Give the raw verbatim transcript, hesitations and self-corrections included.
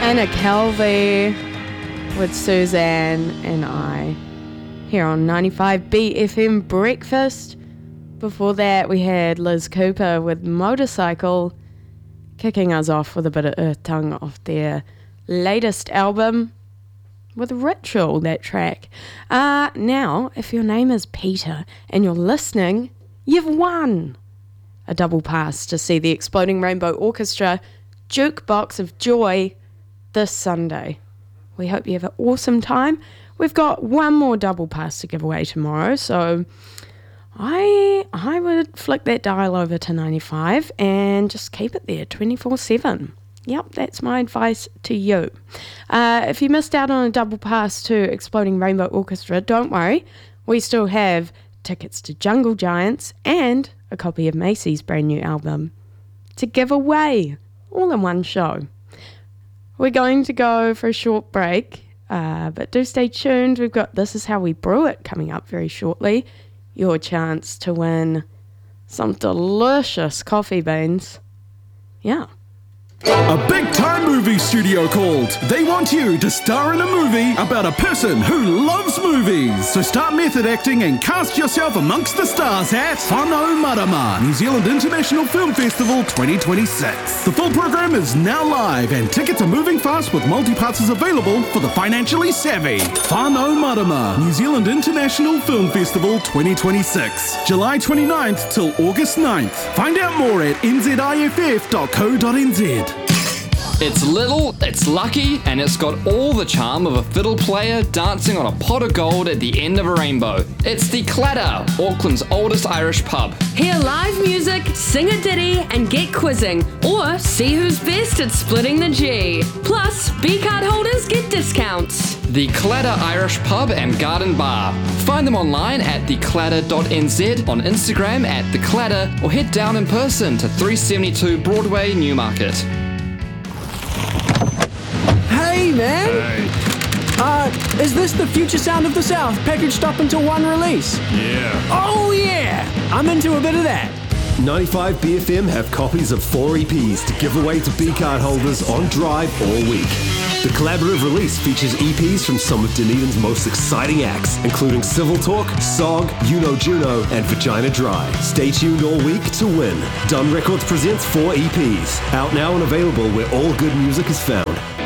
Anna Calvi with Suzanne and I here on ninety-five B F M Breakfast. Before that, we had Liz Cooper with Motorcycle, kicking us off with a bit of Earth Tongue off their latest album with Ritual, that track. Uh, now, if your name is Peter and you're listening, you've won a double pass to see the Exploding Rainbow Orchestra Jukebox of Joy this Sunday. We hope you have an awesome time. We've got one more double pass to give away tomorrow, so I I would flick that dial over to ninety-five and just keep it there twenty-four seven. Yep, that's my advice to you. Uh, if you missed out on a double pass to Exploding Rainbow Orchestra, don't worry. We still have tickets to Jungle Giants and a copy of Macy's brand new album to give away, all in one show. We're going to go for a short break, uh, but do stay tuned. We've got This Is How We Brew It coming up very shortly. Your chance to win some delicious coffee beans. Yeah. A big-time movie studio called. They want you to star in a movie about a person who loves movies. So start method acting and cast yourself amongst the stars at Whānau Marama, New Zealand International Film Festival twenty twenty-six. The full program is now live and tickets are moving fast with multi-passes available for the financially savvy. Whānau Marama, New Zealand International Film Festival twenty twenty-six. July twenty-ninth till August ninth. Find out more at n z i f f dot co dot n z. It's little, it's lucky, and it's got all the charm of a fiddle player dancing on a pot of gold at the end of a rainbow. It's the Clatter, Auckland's oldest Irish pub. Hear live music, sing a ditty, and get quizzing, or see who's best at splitting the G. Plus, B-card holders get discounts. The Clatter Irish Pub and Garden Bar. Find them online at the clatter dot n z, on Instagram at The Clatter, or head down in person to three seventy-two Broadway, Newmarket. Hey, man! Hey. Uh, is this the Future Sound of the South packaged up into one release? Yeah. Oh, yeah! I'm into a bit of that. ninety-five B F M have copies of four E Ps to give away to B-card holders on Drive all week. The collaborative release features E Ps from some of Dunedin's most exciting acts, including Civil Talk, S O G, You Know Juno, and Vagina Dry. Stay tuned all week to win. Dun Records presents four E Ps, out now and available where all good music is found.